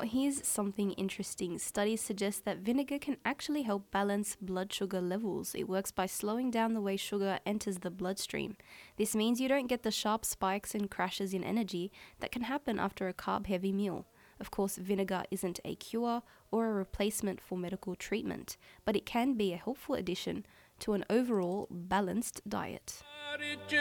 here's something interesting. Studies suggest that vinegar can actually help balance blood sugar levels. It works by slowing down the way sugar enters the bloodstream. This means you don't get the sharp spikes and crashes in energy that can happen after a carb-heavy meal. Of course, vinegar isn't a cure or a replacement for medical treatment, but it can be a helpful addition to an overall balanced diet.